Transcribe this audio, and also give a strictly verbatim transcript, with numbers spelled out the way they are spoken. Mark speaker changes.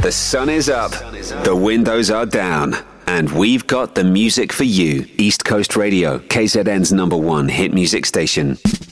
Speaker 1: The sun is up, the windows are down, and we've got the music for you. East Coast Radio, K Z N's number one hit music station.